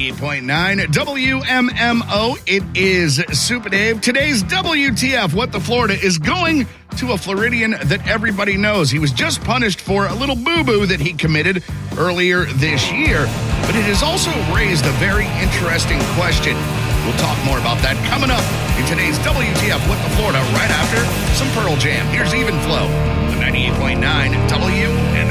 98.9 WMMO. It is Super Dave. Today's WTF, what the Florida is going to a Floridian that everybody knows. He was just punished for a little boo-boo that he committed earlier this year, but it has also raised a very interesting question. We'll talk more about that coming up in today's WTF, what the Florida, right after some Pearl Jam. Here's Even Flow, 98.9 WMMO.